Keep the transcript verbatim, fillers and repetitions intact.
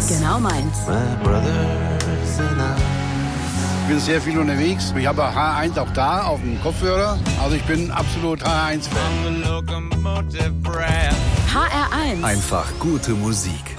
Genau meins. Ich bin sehr viel unterwegs. Ich habe H eins auch da auf dem Kopfhörer. Also ich bin absolut H eins Fan. H R eins. Einfach gute Musik.